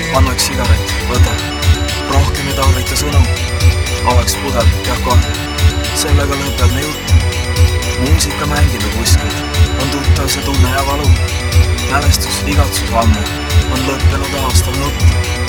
anna üks sigaret, võta. Rohkem ei tarvita sõnu. Avaks pudel, jah kohe. Sellega lõpeb me jutt. Muusika mängib ja kuskil. On tuttav see tunne ja valu. Mälestus, igatsus ammu. On lõppenud aastal nutt.